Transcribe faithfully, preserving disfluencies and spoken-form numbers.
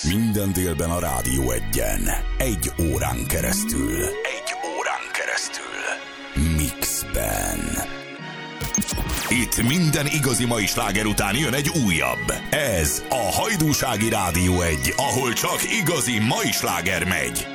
Minden délben a Rádió Egyen. Egy órán keresztül. Egy órán keresztül. Mixben. Itt minden igazi mai sláger után jön egy újabb. Ez a Hajdúsági Rádió Egy, ahol csak igazi mai sláger megy.